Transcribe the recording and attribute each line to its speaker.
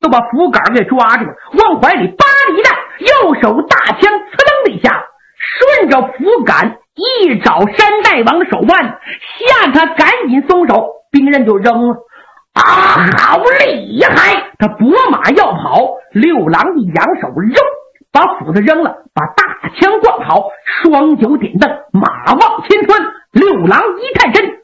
Speaker 1: 都把斧杆给抓住了，往怀里扒了一带，右手大枪呲楞的一下，顺着斧杆一找山大王手腕，吓他赶紧松手，兵刃就扔了。啊，好厉害！他拨马要跑，六郎一扬手，扔，把斧子扔了，把大枪灌好，双脚点蹬，马往前窜。六郎一探身，